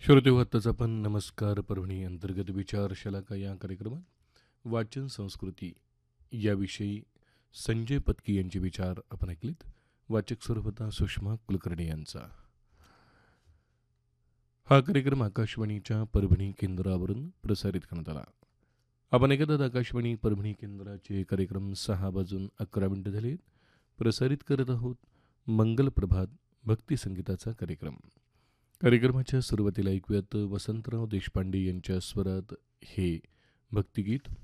श्रोते आत्ताच आपण नमस्कार परभणी अंतर्गत विचारशलाका या कार्यक्रमात वाचन संस्कृती याविषयी संजय पत्की यांचे विचार आपण ऐकलेत. वाचक स्वर होता सुषमा कुलकर्णी यांचा. हा कार्यक्रम आकाशवाणीच्या परभणी केंद्रावरून प्रसारित करण्यात आला. आपण ऐकतात आकाशवाणी परभणी केंद्राचे कार्यक्रम 6:11 झाले. प्रसारित करत आहोत मंगल प्रभात भक्तिसंगीताचा कार्यक्रम. कार्यक्रमाच्या सुरुवातीला ऐकूयात वसंतराव देशपांडे यांच्या स्वरात हे भक्तिगीत.